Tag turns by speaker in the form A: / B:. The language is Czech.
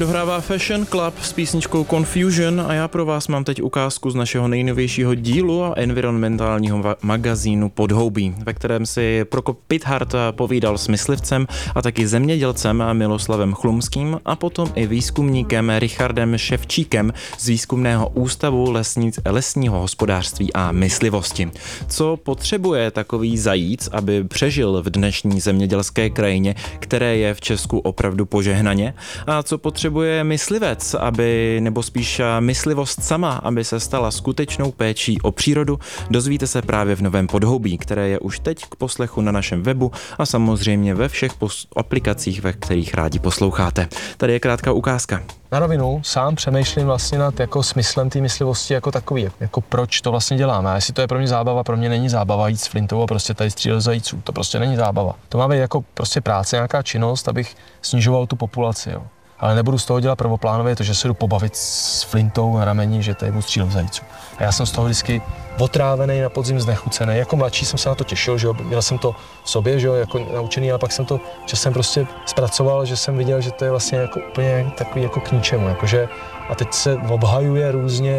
A: Dohrává Fashion Club s písničkou Confusion a já pro vás mám teď ukázku z našeho nejnovějšího dílu a environmentálního magazínu Podhoubí, ve kterém si Prokop Pithart povídal s myslivcem a taky zemědělcem Miloslavem Chlumským a potom i výzkumníkem Richardem Ševčíkem z Výzkumného ústavu lesního hospodářství a myslivosti. Co potřebuje takový zajíc, aby přežil v dnešní zemědělské krajině, které je v Česku opravdu požehnaně? A co potřebuje myslivec, nebo spíš myslivost sama, aby se stala skutečnou péčí o přírodu? Dozvíte se právě v novém Podhoubí, které je už teď k poslechu na našem webu a samozřejmě ve všech aplikacích, ve kterých rádi posloucháte. Tady je krátká ukázka.
B: Na rovinu sám přemýšlím vlastně nad jako smyslem té myslivosti jako takový, jako proč to vlastně děláme. A jestli to je pro mě zábava, pro mě není zábava jít s flintou a prostě tady střílet zajíců. To prostě není zábava. To má být jako prostě práce, nějaká činnost, abych snižoval tu populaci, jo. Ale nebudu z toho dělat prvoplánově to, že se jdu pobavit s flintou na rameni, že tady mu střílel zajíců. A já jsem z toho vždycky otrávený, na podzim znechucený. Jako mladší jsem se na to těšil, že jo, měl jsem to v sobě, že jo, jako naučený, ale pak jsem to časem prostě zpracoval, že jsem viděl, že to je vlastně jako úplně takový jako k ničemu, jakože a teď se obhajuje různě